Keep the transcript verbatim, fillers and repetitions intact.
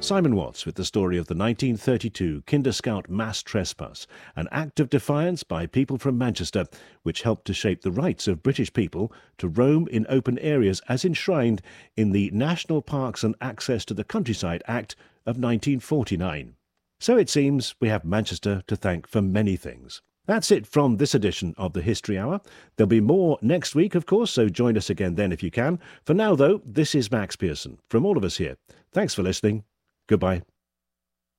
Simon Watts with the story of the nineteen thirty-two Kinder Scout mass trespass, an act of defiance by people from Manchester which helped to shape the rights of British people to roam in open areas as enshrined in the National Parks and Access to the Countryside Act of nineteen forty-nine. So it seems we have Manchester to thank for many things. That's it from this edition of the History Hour. There'll be more next week, of course, so join us again then if you can. For now, though, this is Max Pearson. From all of us here, thanks for listening. Goodbye.